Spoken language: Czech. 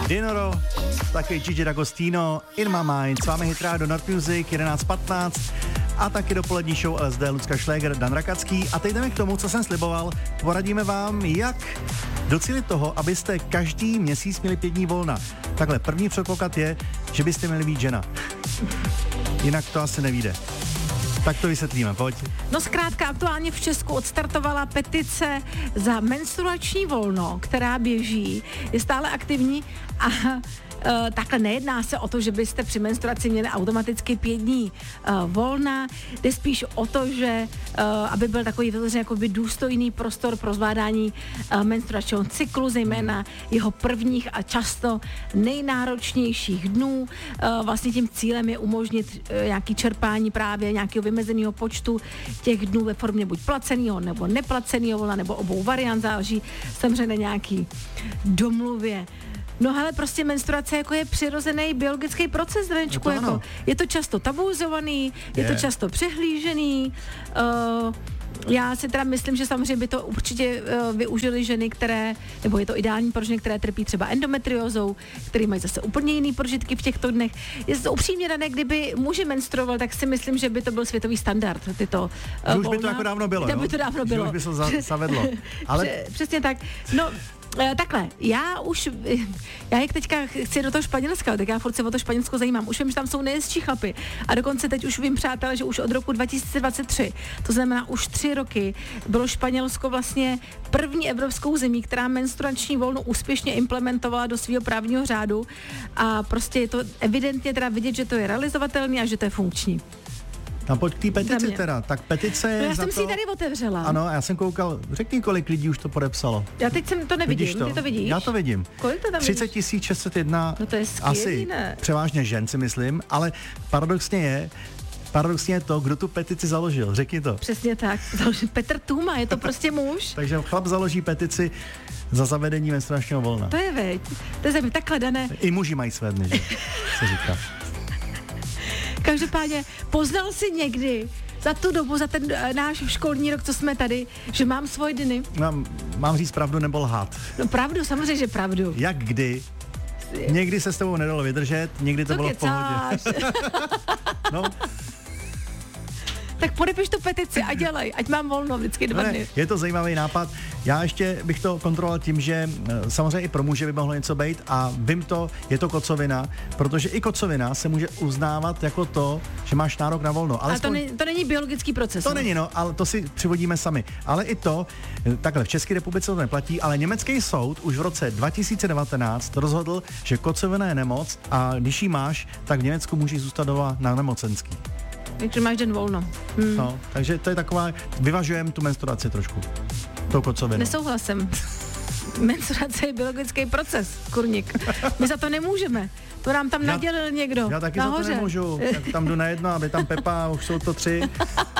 Dinoro, taky Gigi D'Agostino, In My Mind, s vámi Hit Radio Not Music 11:15 a taky dopolední show LSD, Lucka Šléger, Dan Rakacký. A teď jdeme k tomu, co jsem sliboval. Poradíme vám, jak docílit toho, abyste každý měsíc měli 5 dní volna. Takhle, první předpoklad je, že byste měli být žena. Jinak to asi nevyjde. Tak to vysvětlíme, pojď. No zkrátka aktuálně v Česku odstartovala petice za menstruační volno, která běží, je stále aktivní a takhle nejedná se o to, že byste při menstruaci měli automaticky 5 dní volna, jde spíš o to, že aby byl takový vytvořený jakoby důstojný prostor pro zvládání menstruačního cyklu, zejména jeho prvních a často nejnáročnějších dnů. Vlastně tím cílem je umožnit nějaký čerpání právě nějakého vymezeného počtu těch dnů ve formě buď placeného nebo neplaceného volna, nebo obou variant, záleží samozřejmě na nějaký domluvě. No hele, prostě menstruace jako je přirozený biologický proces, Danečku, jako je to často tabuzovaný, je to často přehlížený, já si teda myslím, že samozřejmě by to určitě využili ženy, které, nebo je to ideální pro ženy, které trpí třeba endometriózou, které mají zase úplně jiný prožitky v těchto dnech. Je to upřímně dané, kdyby muži menstruoval, tak si myslím, že by to byl světový standard. Tyto už by to jako dávno bylo, by to dávno bylo. Už by se zavedlo. Ale... Přesně tak. No, takhle, já jak teďka chci do toho Španělska, tak já furt se o to Španělsko zajímám. Už vím, že tam jsou nejhezčí chlapy. A dokonce teď už vím, přátelé, že už od roku 2023, to znamená už 3 roky, bylo Španělsko vlastně první evropskou zemí, která menstruační volno úspěšně implementovala do svého právního řádu a prostě je to evidentně teda vidět, že to je realizovatelné a že to je funkční. A pojď k té petici teda. Tak petice je já jsem si ji tady otevřela. Ano, já jsem koukal, řekni, kolik lidí už to podepsalo. Já teď jsem to nevidím, ty to vidíš? Já to vidím. Kolik to tam 30 601, no to je skvělý, asi ne? Převážně žen, si myslím, ale paradoxně je to, kdo tu petici založil, řekni to. Přesně tak, založil Petr Tůma, je to prostě muž. Takže chlap založí petici za zavedení menstruačního volna. To je veď, to je takhle dané. I muži mají své dny, že se říká. Každopádně poznal jsi někdy za tu dobu, za ten náš školní rok, co jsme tady, že mám svoje dny? Mám říct pravdu nebo lhát? No pravdu, samozřejmě, že pravdu. Jak kdy? Někdy se s tebou nedalo vydržet, někdy to bylo v pohodě. No. Tak podepiš tu petici a dělej, ať mám volno vždycky 2 dny. Je to zajímavý nápad. Já ještě bych to kontroloval tím, že samozřejmě i pro muže by mohlo něco být a vím to, je to kocovina, protože i kocovina se může uznávat jako to, že máš nárok na volno. Ale to není biologický proces. To není, ale to si přivodíme sami. Ale i to, takhle v České republice to neplatí, ale německý soud už v roce 2019 rozhodl, že kocovina je nemoc a když ji máš, tak v Německu můžeš zůstat doma na nemocenský. Takže máš den volno. No, takže to je taková, vyvažujeme tu menstruaci trošku. Tou kocovinu. Nesouhlasím. Menstruace je biologický proces, kurník. My za to nemůžeme. To nám tam nadělil někdo. Já taky nahoře. za to nemůžu. Tak tam jdu na jedno, aby tam Pepa, už jsou to 3.